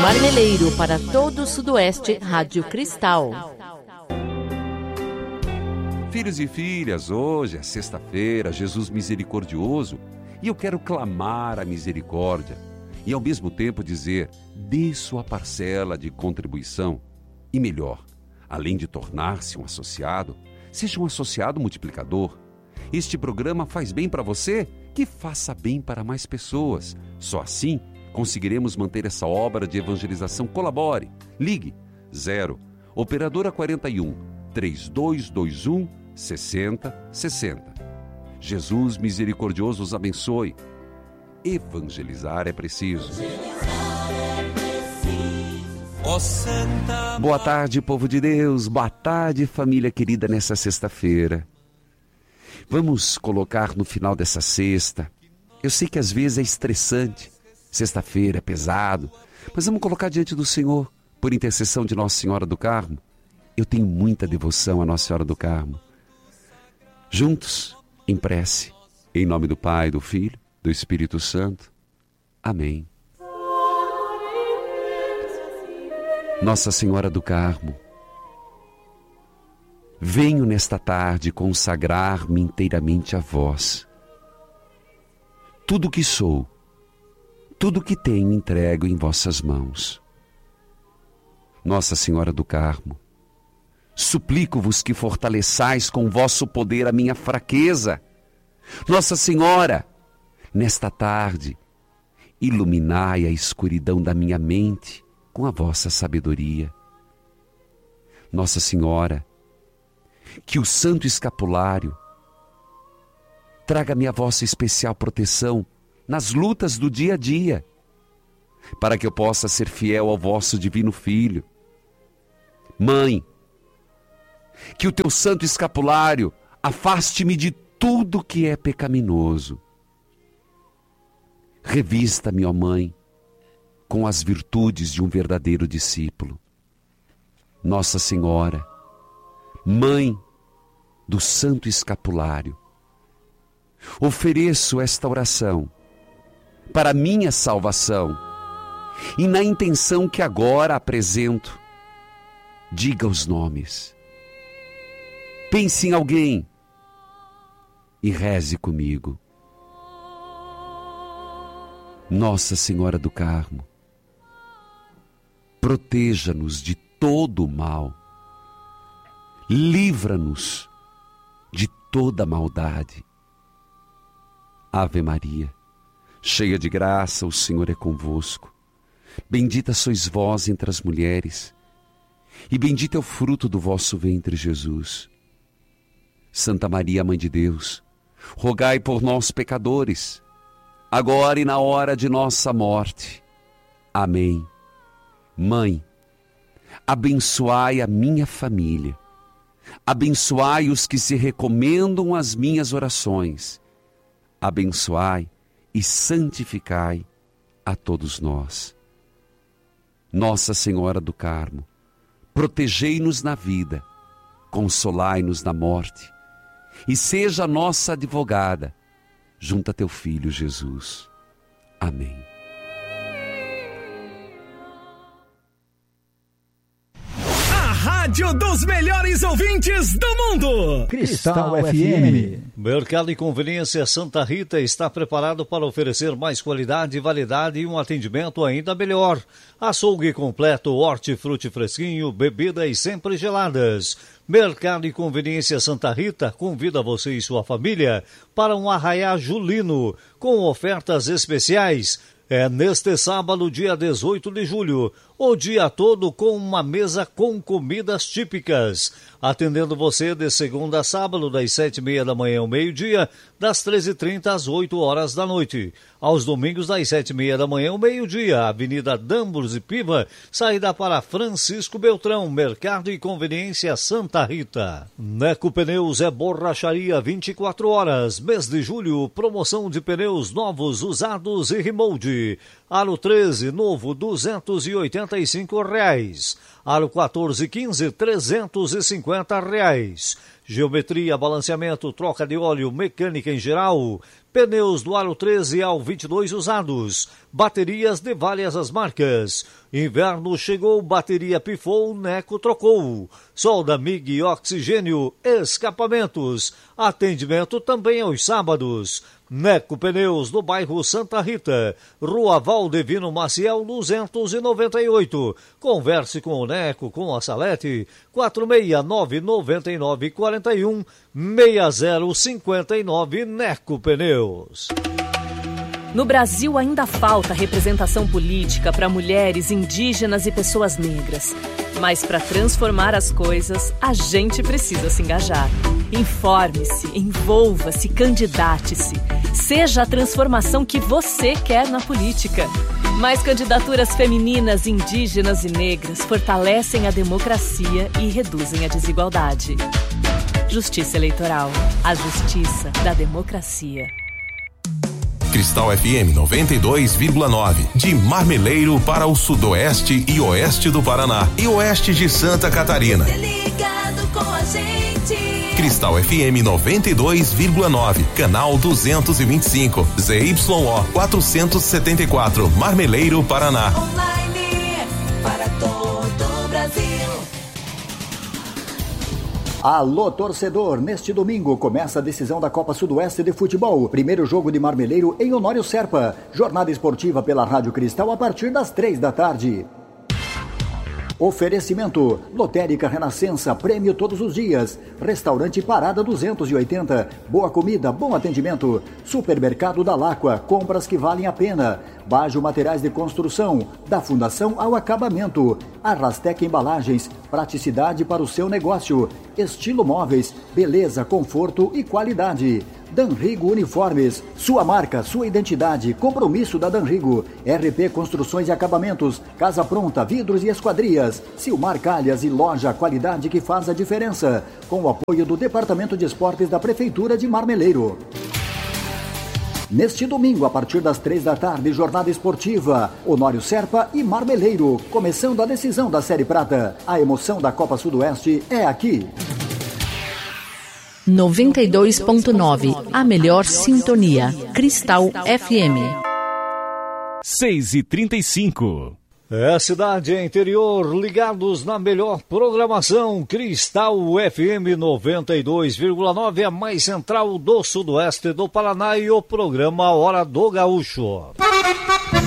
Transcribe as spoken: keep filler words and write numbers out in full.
Marmeleiro para todo o Sudoeste, Rádio Cristal. Filhos e filhas, hoje é sexta-feira, Jesus misericordioso, e eu quero clamar a misericórdia e ao mesmo tempo dizer, dê sua parcela de contribuição. E melhor, além de tornar-se um associado, seja um associado multiplicador. Este programa faz bem para você, que faça bem para mais pessoas. Só assim conseguiremos manter essa obra de evangelização. Colabore. Ligue zero Operadora quarenta e um, três dois dois um, seis zero seis zero. Jesus misericordioso os abençoe. Evangelizar é preciso. Boa tarde, povo de Deus. Boa tarde, família querida, nessa sexta-feira. Vamos colocar no final dessa sexta. Eu sei que às vezes é estressante. Sexta-feira é pesado. Mas vamos colocar diante do Senhor, por intercessão de Nossa Senhora do Carmo. Eu tenho muita devoção a Nossa Senhora do Carmo. Juntos, em prece, em nome do Pai, do Filho, do Espírito Santo. Amém. Nossa Senhora do Carmo, venho nesta tarde consagrar-me inteiramente a vós. Tudo que sou, tudo que tenho entrego em vossas mãos. Nossa Senhora do Carmo, suplico-vos que fortaleçais com vosso poder a minha fraqueza. Nossa Senhora, nesta tarde, iluminai a escuridão da minha mente com a vossa sabedoria. Nossa Senhora, que o Santo Escapulário traga-me a vossa especial proteção nas lutas do dia a dia, para que eu possa ser fiel ao vosso divino Filho. Mãe, que o teu Santo Escapulário afaste-me de tudo que é pecaminoso. Revista-me, ó Mãe, com as virtudes de um verdadeiro discípulo. Nossa Senhora, Mãe do Santo Escapulário, ofereço esta oração para minha salvação e na intenção que agora apresento. Diga os nomes. Pense em alguém e reze comigo. Nossa Senhora do Carmo, proteja-nos de todo o mal, livra-nos de toda maldade. Ave Maria, cheia de graça, o Senhor é convosco. Bendita sois vós entre as mulheres, e bendito é o fruto do vosso ventre, Jesus. Santa Maria, Mãe de Deus, rogai por nós, pecadores, agora e na hora de nossa morte. Amém. Mãe, abençoai a minha família, abençoai os que se recomendam às minhas orações, abençoai e santificai a todos nós. Nossa Senhora do Carmo, protegei-nos na vida, consolai-nos na morte, e seja nossa advogada junto a teu Filho Jesus. Amém. Rádio dos melhores ouvintes do mundo. Cristal F M. Mercado e Conveniência Santa Rita está preparado para oferecer mais qualidade, validade e um atendimento ainda melhor. Açougue completo, hortifruti fresquinho, bebidas sempre geladas. Mercado e Conveniência Santa Rita convida você e sua família para um arraiá julino com ofertas especiais. É neste sábado, dia dezoito de julho, o dia todo com uma mesa com comidas típicas. Atendendo você de segunda a sábado, das sete e meia da manhã ao meio-dia, das treze e trinta às oito horas da noite. Aos domingos, das sete e meia da manhã ao meio-dia, Avenida Dambros e Piva, saída para Francisco Beltrão, Mercado e Conveniência Santa Rita. Neco Pneus é borracharia vinte e quatro horas. Mês de julho, promoção de pneus novos, usados e remold. Aro treze, novo, duzentos e oitenta e cinco reais. Aro quatorze e quinze, trezentos e cinquenta reais. Geometria, balanceamento, troca de óleo, mecânica em geral. pneus do aro treze ao vinte e dois usados, baterias de várias as marcas. Inverno chegou, bateria pifou, Neco trocou. Solda M I G, oxigênio, escapamentos. Atendimento também aos sábados. Neco Pneus, no bairro Santa Rita, Rua Valdevino Maciel, duzentos e noventa e oito. Converse com o Neco, com a Salete, quatro seis nove nove nove quatro um seis zero cinco nove. Neco Pneus. No Brasil ainda falta representação política para mulheres, indígenas e pessoas negras. Mas para transformar as coisas, a gente precisa se engajar. Informe-se, envolva-se, candidate-se. Seja a transformação que você quer na política. Mais candidaturas femininas, indígenas e negras fortalecem a democracia e reduzem a desigualdade. Justiça Eleitoral. A justiça da democracia. Cristal F M noventa e dois vírgula nove, de Marmeleiro para o sudoeste e oeste do Paraná e oeste de Santa Catarina. Ligado com a gente. Cristal F M noventa e dois vírgula nove, canal duzentos e vinte e cinco, Z Y O quatrocentos e setenta e quatro, Marmeleiro, Paraná. Online para todo o Brasil. Alô, torcedor! Neste domingo começa a decisão da Copa Sudoeste de Futebol. Primeiro jogo de Marmeleiro em Honório Serpa. Jornada esportiva pela Rádio Cristal a partir das três da tarde. Oferecimento: Lotérica Renascença, prêmio todos os dias. Restaurante Parada duzentos e oitenta, boa comida, bom atendimento. Supermercado da Láqua, compras que valem a pena. Bajo Materiais de Construção, da fundação ao acabamento. Arrastec Embalagens, praticidade para o seu negócio. Estilo Móveis, beleza, conforto e qualidade. Danrigo Uniformes, sua marca, sua identidade, compromisso da Danrigo. R P Construções e Acabamentos, Casa Pronta, Vidros e Esquadrias. Silmar Calhas e Loja, qualidade que faz a diferença. Com o apoio do Departamento de Esportes da Prefeitura de Marmeleiro. Neste domingo, a partir das três da tarde, jornada esportiva, Honório Serpa e Marmeleiro, começando a decisão da Série Prata. A emoção da Copa Sudoeste é aqui. noventa e dois ponto nove, a melhor sintonia. Cristal F M. seis e trinta e cinco. É cidade e interior ligados na melhor programação. Cristal F M noventa e dois vírgula nove, a mais central do sudoeste do Paraná, e o programa Hora do Gaúcho.